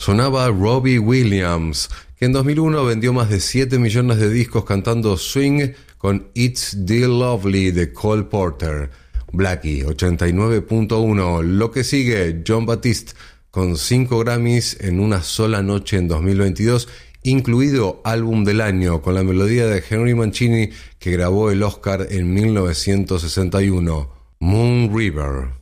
Sonaba Robbie Williams, que en 2001 vendió más de 7 millones de discos cantando swing con It's Still Lovely de Cole Porter. Blackie, 89.1. Lo que sigue, Jon Batiste, con 5 Grammys en una sola noche en 2022, incluido Álbum del Año, con la melodía de Henry Mancini, que grabó el Oscar en 1961, Moon River.